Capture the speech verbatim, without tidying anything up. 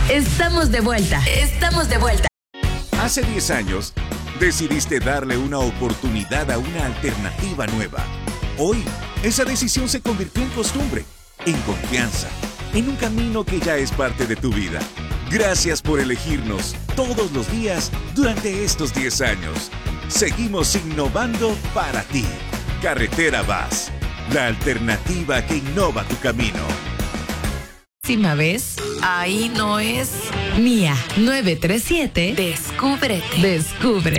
Estamos de vuelta. Estamos de vuelta. Hace diez años, decidiste darle una oportunidad a una alternativa nueva. Hoy, esa decisión se convirtió en costumbre, en confianza, en un camino que ya es parte de tu vida. Gracias por elegirnos todos los días durante estos diez años. Seguimos innovando para ti. Carretera Vaz, la alternativa que innova tu camino. Próxima vez, ahí no es Mía nueve tres siete. Descúbrete. Descubre.